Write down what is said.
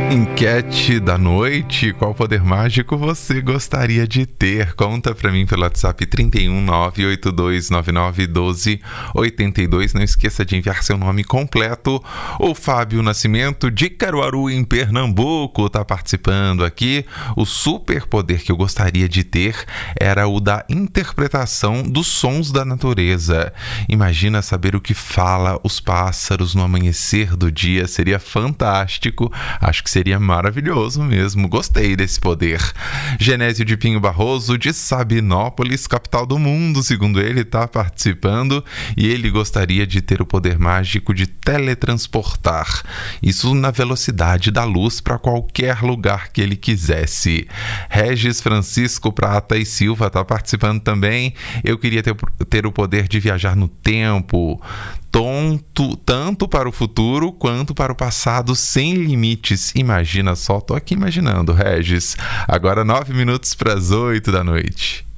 Enquete da noite, qual poder mágico você gostaria de ter? Conta pra mim pelo WhatsApp 31982991282. Não esqueça de enviar seu nome completo. O Fábio Nascimento, de Caruaru, em Pernambuco, tá participando aqui. O super poder que eu gostaria de ter era o da interpretação dos sons da natureza. Imagina saber o que fala os pássaros no amanhecer do dia, seria fantástico. Acho que seria maravilhoso mesmo. Gostei desse poder. Genésio de Pinho Barroso, de Sabinópolis, capital do mundo, segundo ele, está participando, e ele gostaria de ter o poder mágico de teletransportar. Isso na velocidade da luz para qualquer lugar que ele quisesse. Regis Francisco Prata e Silva está participando também. Eu queria ter o poder de viajar no tempo, tanto para o futuro quanto para o passado, sem limites. Imagina só, tô aqui imaginando, Regis. Agora 9 minutos para as 8 da noite.